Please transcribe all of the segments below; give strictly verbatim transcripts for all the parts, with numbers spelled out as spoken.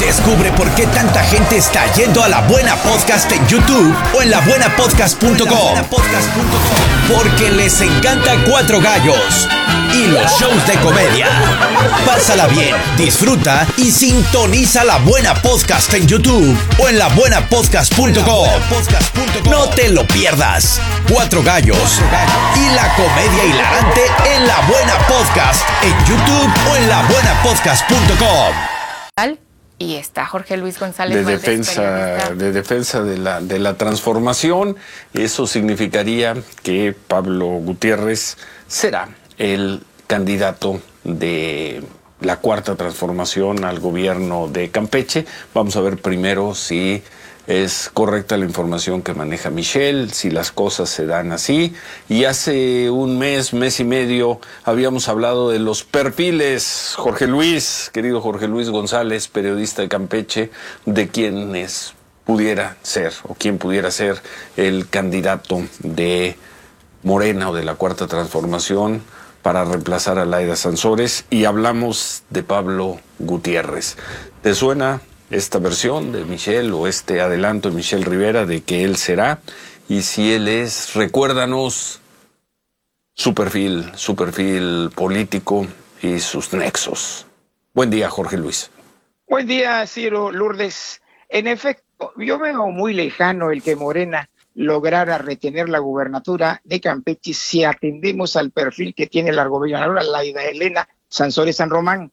Descubre por qué tanta gente está yendo a La Buena Podcast en YouTube o en la buena podcast punto com. Porque les encanta Cuatro Gallos y los shows de comedia. Pásala bien, disfruta y sintoniza La Buena Podcast en YouTube o en la buena podcast punto com. No te lo pierdas. Cuatro Gallos y la comedia hilarante en La Buena Podcast en YouTube o en la buena podcast punto com. Y está Jorge Luis González. De defensa, de defensa de la, de la transformación. Eso significaría que Pablo Gutiérrez será el candidato de la Cuarta Transformación al gobierno de Campeche. Vamos a ver primero si es correcta la información que maneja Michelle, si las cosas se dan así. Y hace un mes, mes y medio, habíamos hablado de los perfiles, Jorge Luis, querido Jorge Luis González, periodista de Campeche, de quienes pudiera ser, o quién pudiera ser el candidato de Morena o de la Cuarta Transformación para reemplazar a Laida Sansores, y hablamos de Pablo Gutiérrez. ¿Te suena esta versión de Michelle o este adelanto de Michelle Rivera de que él será? Y si él es, recuérdanos su perfil, su perfil político y sus nexos. Buen día, Jorge Luis. Buen día, Ciro, Lourdes. En efecto, yo veo muy lejano el que Morena lograra retener la gubernatura de Campeche si atendemos al perfil que tiene la gobernadora Laida Elena Sansores San Román.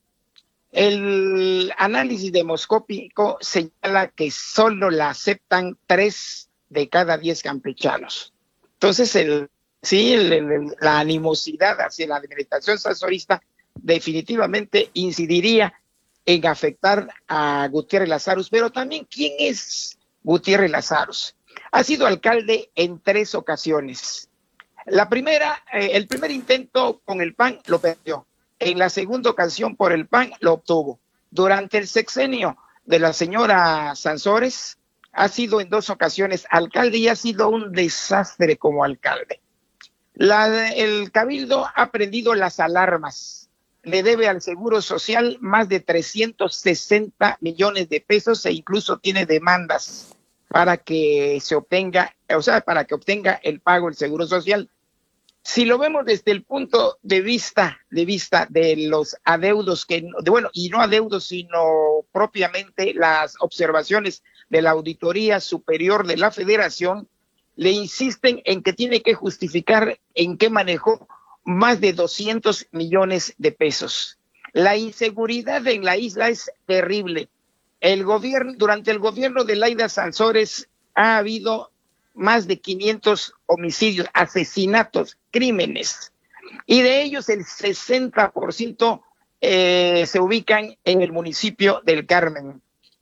El análisis demoscópico señala que solo la aceptan tres de cada diez campechanos. Entonces, el, sí, el, el, la animosidad hacia la administración sansorista definitivamente incidiría en afectar a Gutiérrez Lazarus. Pero también, ¿quién es Gutiérrez Lazarus? Ha sido alcalde en tres ocasiones. La primera, eh, el primer intento con el P A N lo perdió. En la segunda ocasión por el P A N lo obtuvo. Durante el sexenio de la señora Sansores ha sido en dos ocasiones alcalde y ha sido un desastre como alcalde. La, el Cabildo ha prendido las alarmas. Le debe al Seguro Social más de trescientos sesenta millones de pesos e incluso tiene demandas para que se obtenga, o sea, para que obtenga el pago del Seguro Social. Si lo vemos desde el punto de vista de vista de los adeudos que de, bueno, y no adeudos, sino propiamente las observaciones de la Auditoría Superior de la Federación, le insisten en que tiene que justificar en qué manejó más de doscientos millones de pesos. La inseguridad en la isla es terrible. El gobierno, durante el gobierno de Laida Sansores ha habido más de quinientos homicidios, asesinatos, crímenes, y de ellos el sesenta por ciento eh, se ubican en el municipio del Carmen.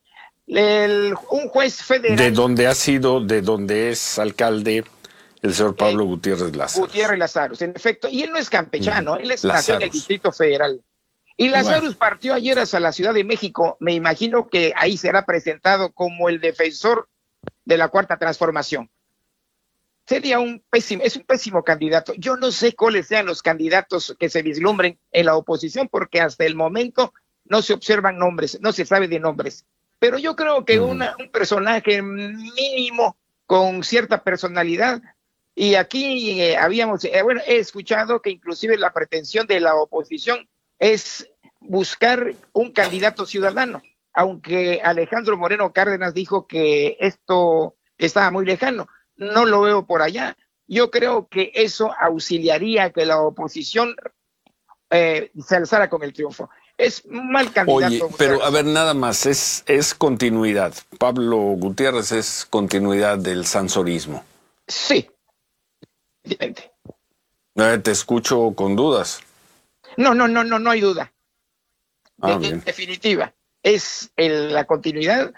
El, un juez federal... De donde ha sido, de donde es alcalde el señor Pablo eh, Gutiérrez Lazarus. Gutiérrez Lazarus, en efecto, y él no es campechano, mm, él es nació en el Distrito Federal. Y Lazarus bueno. partió ayer hacia la Ciudad de México, me imagino que ahí será presentado como el defensor de la Cuarta Transformación. Sería un pésimo, es un pésimo candidato. Yo no sé cuáles sean los candidatos que se vislumbren en la oposición, porque hasta el momento no se observan nombres, no se sabe de nombres. Pero yo creo que una, un personaje mínimo con cierta personalidad, y aquí eh, habíamos, eh, bueno, he escuchado que inclusive la pretensión de la oposición es buscar un candidato ciudadano, aunque Alejandro Moreno Cárdenas dijo que esto estaba muy lejano. No lo veo por allá. Yo creo que eso auxiliaría a que la oposición eh, se alzara con el triunfo. Es un mal candidato. Oye, pero a ver, nada más, es, es continuidad. Pablo Gutiérrez es continuidad del sansorismo. Sí, evidente. Eh, te escucho con dudas. No, no, no, no, no hay duda. Ah, de, bien. Definitiva. Es el, la continuidad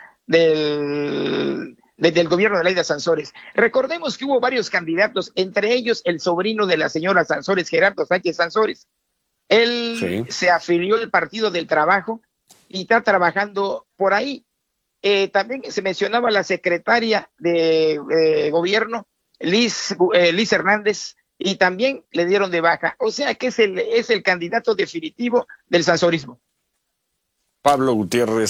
del... desde el gobierno de Laida Sansores. Recordemos que hubo varios candidatos, entre ellos el sobrino de la señora Sansores, Gerardo Sánchez Sansores. Él sí. se afilió al Partido del Trabajo y está trabajando por ahí. Eh, también se mencionaba la secretaria de eh, gobierno, Liz, eh, Liz Hernández, y también le dieron de baja. O sea que es el, es el candidato definitivo del sansorismo. Pablo Gutiérrez